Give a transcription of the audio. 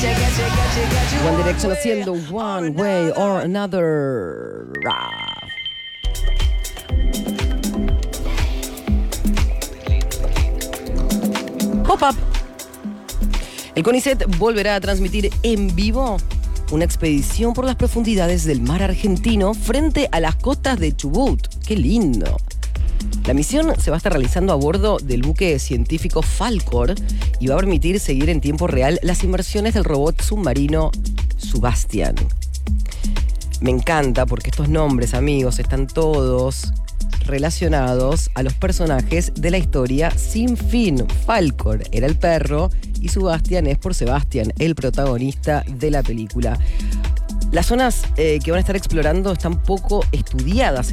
One Direction haciendo One Way or Another. Pop-up. El CONICET volverá a transmitir en vivo una expedición por las profundidades del mar argentino frente a las costas de Chubut. ¡Qué lindo! La misión se va a estar realizando a bordo del buque científico Falcor y va a permitir seguir en tiempo real las inmersiones del robot submarino Sebastian. Me encanta porque estos nombres, amigos, están todos relacionados a los personajes de la historia Sin Fin. Falcor era el perro y Sebastian es por Sebastian, el protagonista de la película. Las zonas que van a estar explorando están poco estudiadas